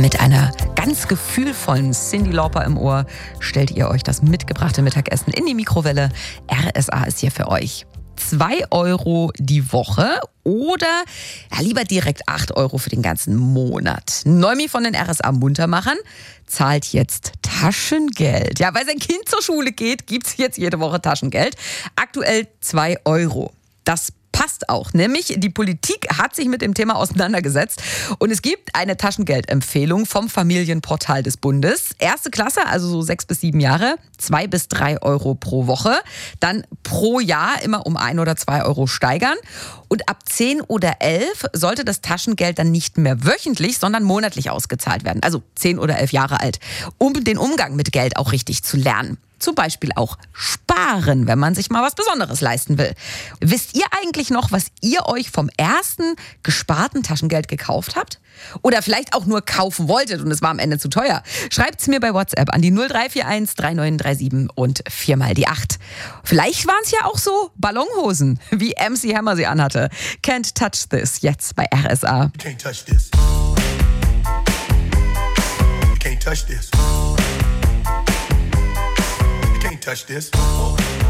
Mit einer ganz gefühlvollen Cyndi Lauper im Ohr stellt ihr euch das mitgebrachte Mittagessen in die Mikrowelle. RSA ist hier für euch. 2 Euro die Woche oder lieber direkt 8 Euro für den ganzen Monat. Neumi von den RSA Muntermachern zahlt jetzt Taschengeld. Ja, weil sein Kind zur Schule geht, gibt es jetzt jede Woche Taschengeld. Aktuell 2 Euro. Das passt auch, nämlich die Politik hat sich mit dem Thema auseinandergesetzt und es gibt eine Taschengeldempfehlung vom Familienportal des Bundes. Erste Klasse, also so 6 bis 7 Jahre, 2 bis 3 Euro pro Woche. Dann pro Jahr immer um 1 oder 2 Euro steigern. Und ab 10 oder 11 sollte das Taschengeld dann nicht mehr wöchentlich, sondern monatlich ausgezahlt werden. Also 10 oder 11 Jahre alt, um den Umgang mit Geld auch richtig zu lernen. Zum Beispiel auch sparen, wenn man sich mal was Besonderes leisten will. Wisst ihr eigentlich noch, was ihr euch vom ersten gesparten Taschengeld gekauft habt? Oder vielleicht auch nur kaufen wolltet und es war am Ende zu teuer? Schreibt's mir bei WhatsApp an die 0341 3937 und 4 mal die 8. Vielleicht waren es ja auch so Ballonhosen, wie MC Hammer sie anhatte. Can't touch this, jetzt bei RSA. You can't touch this. You can't touch this. Touch this.